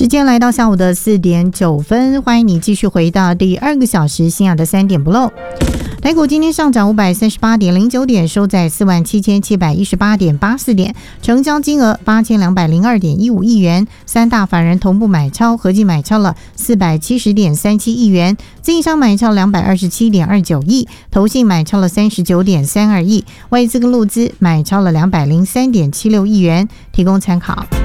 时间来到下午的4点9分，欢迎你继续回到第2个小时新雅的3点不漏。台股今天上涨538.09点，收在47718.84点，成交金额8202.15亿元，三大法人同步买超，合计买超了470.37亿元，自营商买超227.29亿，投信买超了39.32亿，外资跟陆资买超了203.76亿元，提供参考。